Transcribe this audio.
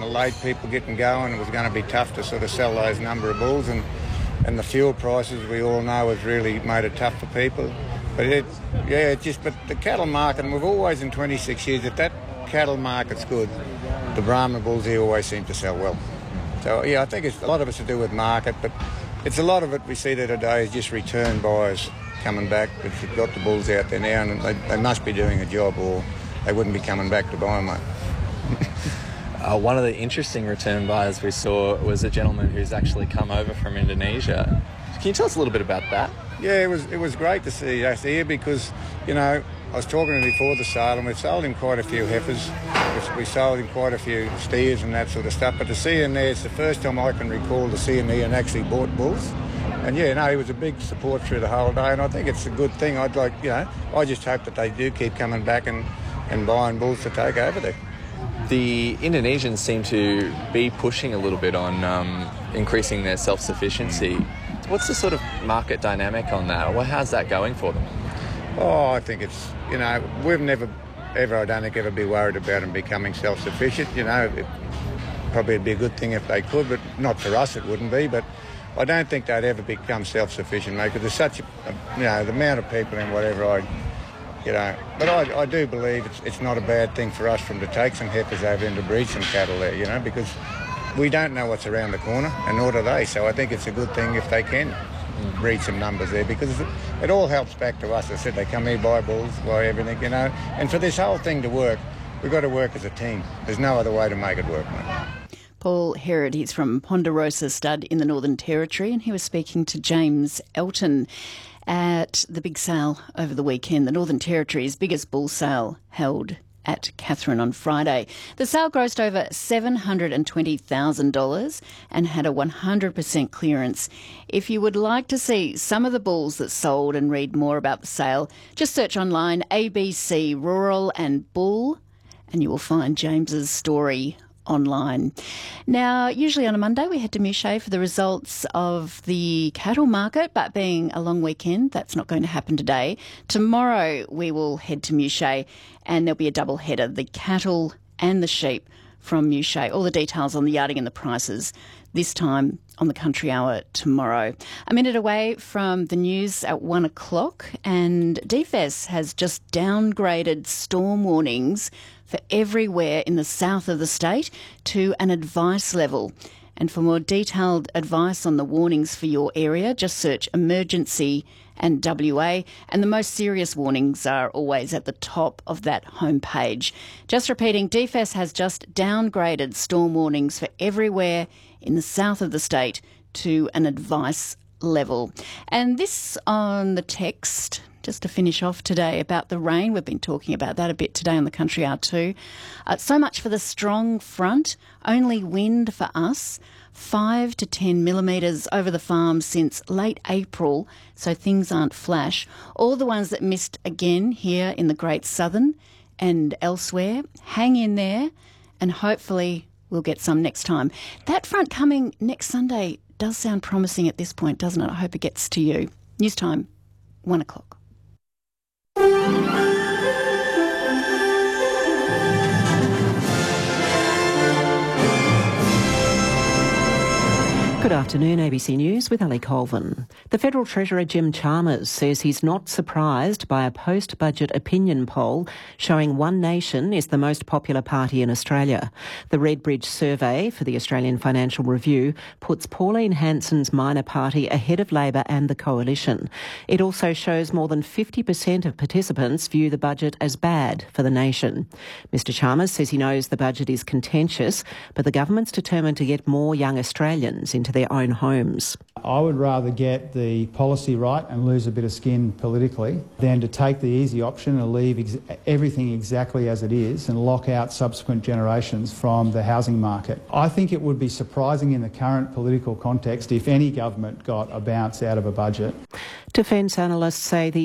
of late people getting going. It was going to be tough to sort of sell those number of bulls, and the fuel prices we all know has really made it tough for people. But but the cattle market, and we've always in 26 years, if that cattle market's good, the Brahman bulls here always seem to sell well. So I think it's a lot of it's to do with market, but it's a lot of it we see there today is just return buyers coming back. If you've got the bulls out there now, and they must be doing a job, or they wouldn't be coming back to buy them, mate. One of the interesting return buyers we saw was a gentleman who's actually come over from Indonesia. Can you tell us a little bit about that? Yeah, it was great to see us here because, I was talking to him before the sale, and we've sold him quite a few heifers. We sold him quite a few steers and that sort of stuff. But to see him there, it's the first time I can recall to see him here and actually bought bulls. And he was a big support through the whole day, and I think it's a good thing. I just hope that they do keep coming back and buying bulls to take over there. The Indonesians seem to be pushing a little bit on increasing their self-sufficiency. What's the sort of market dynamic on that? Well, how's that going for them? Oh, I think it's, we've never, ever, I don't think, ever be worried about them becoming self-sufficient. Probably it'd be a good thing if they could, but not for us it wouldn't be. But I don't think they'd ever become self-sufficient, mate, because there's such the amount of people and whatever, but I do believe it's not a bad thing for us to take some heifers over and to breed some cattle there, because we don't know what's around the corner, and nor do they. So I think it's a good thing if they can breed some numbers there, because it all helps back to us. I said they come here, buy bulls, buy everything, And for this whole thing to work, we've got to work as a team. There's no other way to make it work, mate. Paul Herod, he's from Ponderosa Stud in the Northern Territory, and he was speaking to James Elton at the big sale over the weekend, the Northern Territory's biggest bull sale held at Katherine on Friday. The sale grossed over $720,000 and had a 100% clearance. If you would like to see some of the bulls that sold and read more about the sale, just search online ABC Rural and Bull and you will find James's story online. Now, usually on a Monday we head to Muchea for the results of the cattle market, but being a long weekend, that's not going to happen today. Tomorrow we will head to Muchea and there'll be a double header, the cattle and the sheep from Muchea. All the details on the yarding and the prices this time on the Country Hour tomorrow. A minute away from the news at 1 o'clock, and DFS has just downgraded storm warnings for everywhere in the south of the state to an advice level. And for more detailed advice on the warnings for your area, just search emergency and WA, and the most serious warnings are always at the top of that homepage. Just repeating, DFS has just downgraded storm warnings for everywhere in the south of the state to an advice level. And this on the text, just to finish off today, about the rain. We've been talking about that a bit today on the Country Hour too. So much for the strong front, only wind for us, 5 to 10 millimetres over the farm since late April, so things aren't flash. All the ones that missed again here in the Great Southern and elsewhere, hang in there and hopefully we'll get some next time. That front coming next Sunday does sound promising at this point, doesn't it? I hope it gets to you. News time, 1 o'clock. Good afternoon, ABC News with Ali Colvin. The Federal Treasurer Jim Chalmers says he's not surprised by a post-budget opinion poll showing One Nation is the most popular party in Australia. The Redbridge survey for the Australian Financial Review puts Pauline Hanson's minor party ahead of Labor and the Coalition. It also shows more than 50% of participants view the budget as bad for the nation. Mr Chalmers says he knows the budget is contentious, but the government's determined to get more young Australians into their own homes. I would rather get the policy right and lose a bit of skin politically than to take the easy option and leave everything exactly as it is and lock out subsequent generations from the housing market. I think it would be surprising in the current political context if any government got a bounce out of a budget. Defence analysts say the